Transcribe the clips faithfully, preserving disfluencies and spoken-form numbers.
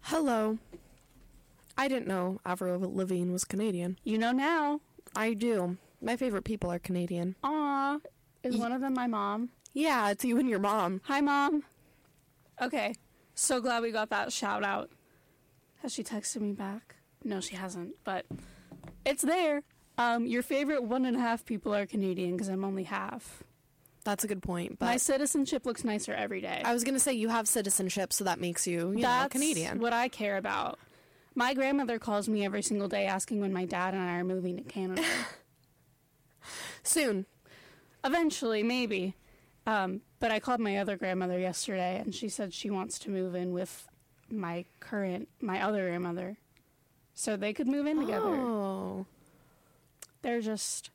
Hello. I didn't know Avril Lavigne was Canadian. You know now. I do. My favorite people are Canadian. Aw. Is Ye- one of them my mom? Yeah, it's you and your mom. Hi, Mom. Okay. So glad we got that shout out. Has she texted me back? No, she hasn't, but it's there. Um, your favorite one and a half people are Canadian because I'm only half. That's a good point. But My citizenship looks nicer every day. I was going to say you have citizenship, so that makes you, you That's know, Canadian. what I care about. My grandmother calls me every single day asking when my dad and I are moving to Canada. Soon. Eventually, maybe. Um, but I called my other grandmother yesterday, and she said she wants to move in with my current, my other grandmother. So they could move in together. Oh. They're just,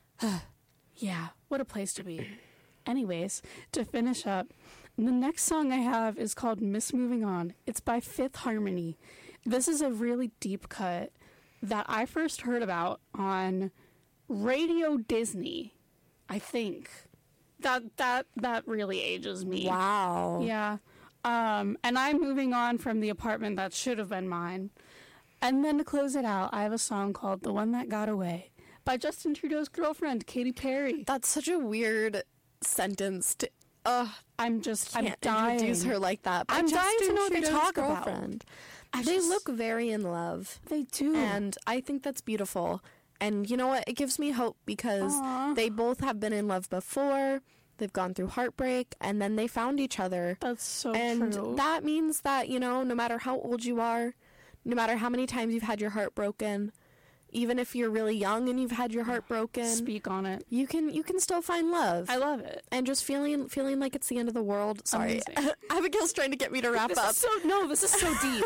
yeah, what a place to be. Anyways, to finish up, the next song I have is called Miss Moving On. It's by Fifth Harmony. This is a really deep cut that I first heard about on Radio Disney, I think. That that that really ages me. Wow. Yeah. Um, and I'm moving on from the apartment that should have been mine. And then to close it out, I have a song called The One That Got Away by Justin Trudeau's girlfriend, Katy Perry. That's such a weird sentence to... Ugh, I'm just, I'm can't dying. introduce her like that. By I'm dying to Justin know what they Trudeau's talk about. girlfriend. I They just- look very in love. They do. And I think that's beautiful. And you know what? It gives me hope because Aw. they both have been in love before. They've gone through heartbreak, and then they found each other. That's so and true. that means that, you know, no matter how old you are, no matter how many times you've had your heart broken, even if you're really young and you've had your heart broken, Speak on it. you can you can still find love. I love it. and just feeling feeling like it's the end of the world. Sorry. Amazing. Abigail's trying to get me to wrap This up. is so, no, this is so deep.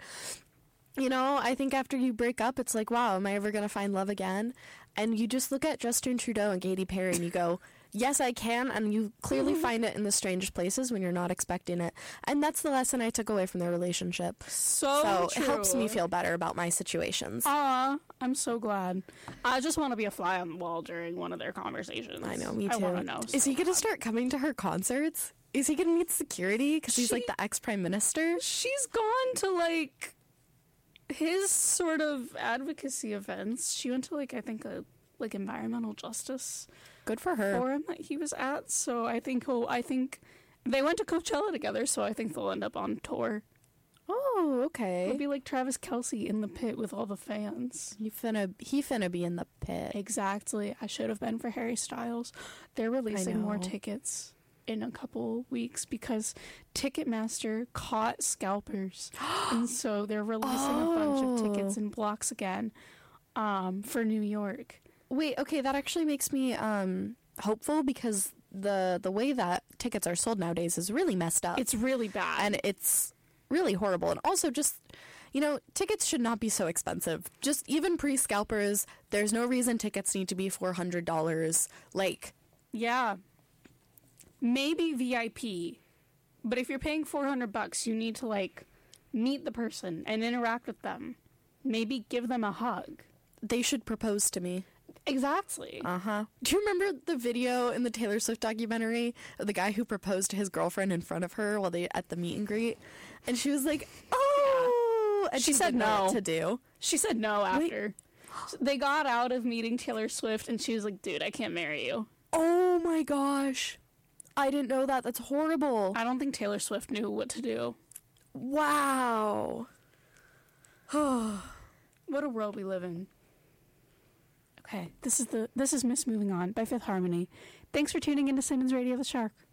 You know, I think after you break up, it's like, wow, am I ever going to find love again? And you just look at Justin Trudeau and Katy Perry and you go, yes, I can. And you clearly find it in the strangest places when you're not expecting it. And that's the lesson I took away from their relationship. So, So true. it helps me feel better about my situations. Aw, I'm so glad. I just want to be a fly on the wall during one of their conversations. I know, me I too. want to know. Is so he going to bad. start coming to her concerts? Is he going to need security because he's She- like the ex-prime minister? She's gone to, like, his sort of advocacy events. She went to, like, I think a, like, environmental justice Good for her. forum that he was at. So I think he'll, I think they went to Coachella together, so I think they'll end up on tour. Oh, okay. It'll be like Travis Kelce in the pit with all the fans. He finna, he finna be in the pit. Exactly. I should have been for Harry Styles. They're releasing more know. tickets in a couple weeks because Ticketmaster caught scalpers. And so they're releasing a bunch of tickets Oh. in blocks again um, for New York. Wait, okay, that actually makes me um hopeful because the the way that tickets are sold nowadays is really messed up. It's really bad. and it's really horrible. And also just, you know, tickets should not be so expensive. Just even pre-scalpers, there's no reason tickets need to be four hundred dollars. Like, Yeah. Maybe V I P. But if you're paying four hundred bucks, you need to, like, meet the person and interact with them. Maybe give them a hug. they should propose to me. Exactly. Uh-huh. Do you remember the video in the Taylor Swift documentary of the guy who proposed to his girlfriend in front of her while they at the meet and greet? And she was like, oh! And She she, said didn't know no. what to do. She said no after. They got out of meeting Taylor Swift, and she was like, dude, I can't marry you. Oh my gosh. I didn't know that. That's horrible. I don't think Taylor Swift knew what to do. Wow. What a world we live in. Okay, this is the this is Miss Moving On by Fifth Harmony. Thanks for tuning in to Simmons Radio the Shark.